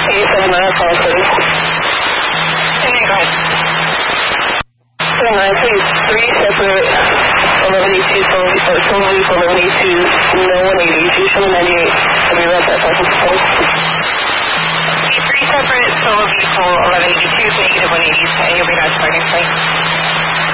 please. Go ahead. Please, 3 separate 1182 total vehicle 1182, no 180, show 98. I'll be right back, please. 3 separate solo vehicle 1182, negative 180, and you'll be back starting, please.